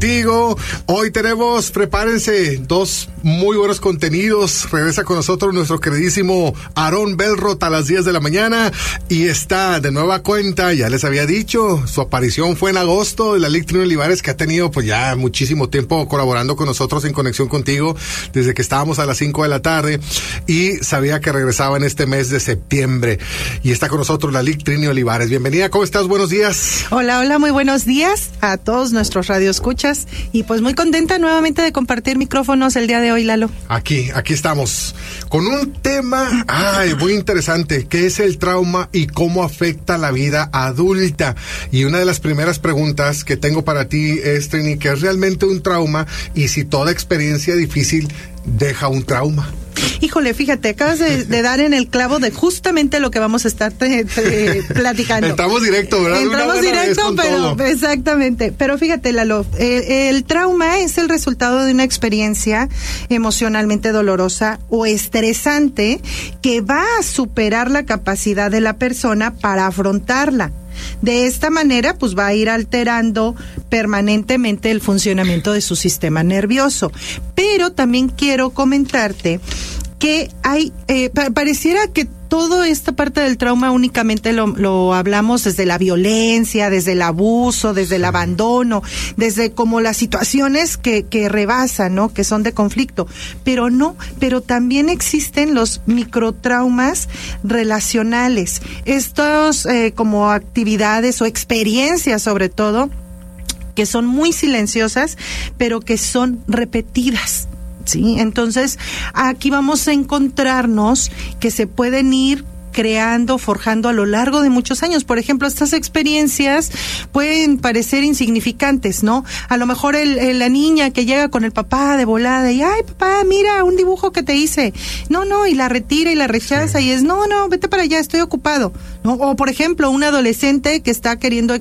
Contigo. Hoy tenemos, prepárense, dos muy buenos contenidos. Regresa con nosotros nuestro queridísimo Aarón Belrot a las 10 de la mañana y está de nueva cuenta, ya les había dicho, su aparición fue en agosto de la Lic Trini Olivares, que ha tenido pues ya muchísimo tiempo colaborando con nosotros en Conexión Contigo desde que estábamos a las 5 de la tarde y sabía que regresaba en este mes de septiembre y está con nosotros la Lic Trini Olivares. Bienvenida, ¿cómo estás? Buenos días. Hola, muy buenos días a todos nuestros radioescuchas y pues muy contenta nuevamente de compartir micrófonos el día de hoy, Lalo. Aquí estamos con un tema muy interesante, ¿qué es el trauma y cómo afecta la vida adulta? Y una de las primeras preguntas que tengo para ti es, Trini, ¿qué es realmente un trauma y si toda experiencia difícil deja un trauma? Híjole, fíjate, acabas de dar en el clavo de justamente lo que vamos a estar platicando. Entramos directo, ¿verdad? Entramos directo, pero todo. Exactamente. Pero fíjate, Lalo, el trauma es el resultado de una experiencia emocionalmente dolorosa o estresante que va a superar la capacidad de la persona para afrontarla. De esta manera, pues va a ir alterando permanentemente el funcionamiento de su sistema nervioso. Pero también quiero comentarte que hay, pareciera que toda esta parte del trauma únicamente lo hablamos desde la violencia, desde el abuso, desde el abandono, desde como las situaciones que rebasan, ¿no? Que son de conflicto. Pero no, pero también existen los microtraumas relacionales. Estos como actividades o experiencias sobre todo, que son muy silenciosas, pero que son repetidas. Sí, entonces aquí vamos a encontrarnos que se pueden ir creando, forjando a lo largo de muchos años. Por ejemplo, estas experiencias pueden parecer insignificantes, ¿no? A lo mejor la niña que llega con el papá de volada y, ay, papá, mira un dibujo que te hice. No, y la retira y la rechaza y es, no, vete para allá, estoy ocupado, ¿no? O, por ejemplo, un adolescente que está queriendo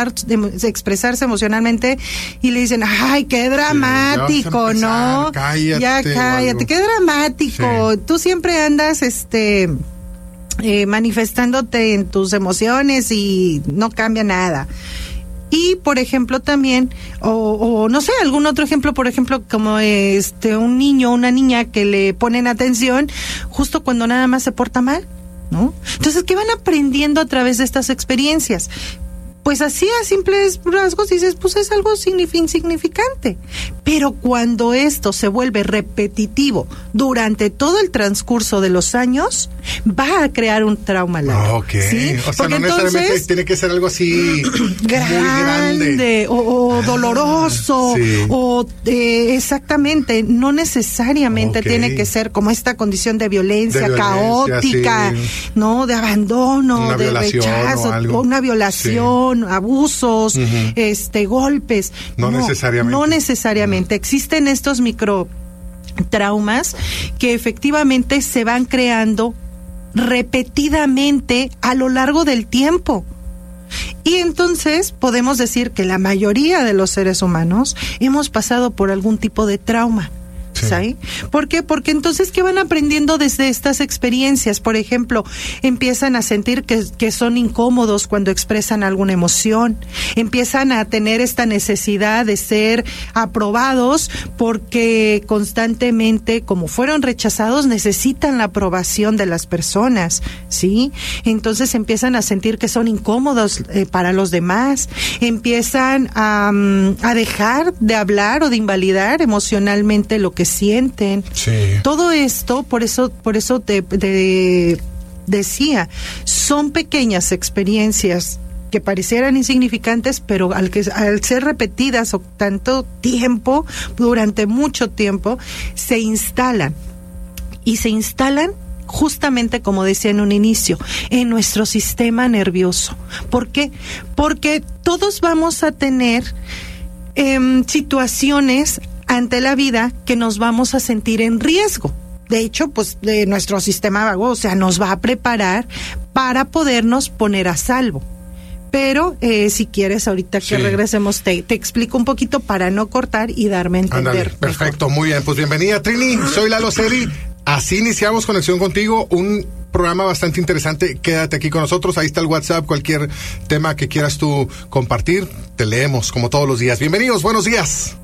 expresarse emocionalmente y le dicen, ay, qué dramático, ¿no? Cállate, ya cállate, qué dramático. Sí. Tú siempre andas, manifestándote en tus emociones y no cambia nada. Y por ejemplo también, o no sé, algún otro ejemplo, por ejemplo, como un niño o una niña que le ponen atención justo cuando nada más se porta mal, ¿no? Entonces, ¿qué van aprendiendo a través de estas experiencias? Pues así a simples rasgos dices, pues es algo insignificante. Pero cuando esto se vuelve repetitivo durante todo el transcurso de los años, va a crear un trauma largo. Ok. ¿Sí? O sea, porque no necesariamente tiene que ser algo así grande o doloroso, sí. O exactamente, no necesariamente tiene que ser como esta condición de violencia caótica, sí. ¿No? De abandono, una de rechazo, o una violación. Sí. Abusos, golpes. No necesariamente. No necesariamente. Existen estos microtraumas que efectivamente se van creando repetidamente a lo largo del tiempo. Y entonces podemos decir que la mayoría de los seres humanos hemos pasado por algún tipo de trauma. ¿Sí? ¿Por qué? Porque entonces, ¿qué van aprendiendo desde estas experiencias? Por ejemplo, empiezan a sentir que son incómodos cuando expresan alguna emoción, empiezan a tener esta necesidad de ser aprobados porque constantemente, como fueron rechazados, necesitan la aprobación de las personas, ¿sí? Entonces empiezan a sentir que son incómodos para los demás, empiezan a dejar de hablar o de invalidar emocionalmente lo que sienten. Sí. Todo esto, por eso te decía, son pequeñas experiencias que parecieran insignificantes, pero al ser repetidas o tanto tiempo, durante mucho tiempo, se instalan justamente, como decía en un inicio, en nuestro sistema nervioso. ¿Por qué? Porque todos vamos a tener situaciones ante la vida que nos vamos a sentir en riesgo. De hecho, pues nuestro sistema vago, o sea, nos va a preparar para podernos poner a salvo. Pero si quieres, ahorita que regresemos, te explico un poquito para no cortar y darme a entender. Ándale, perfecto, muy bien. Pues bienvenida, Trini. Soy Lalo Seri. Así iniciamos Conexión Contigo, un programa bastante interesante. Quédate aquí con nosotros. Ahí está el WhatsApp. Cualquier tema que quieras tú compartir, te leemos como todos los días. Bienvenidos, buenos días.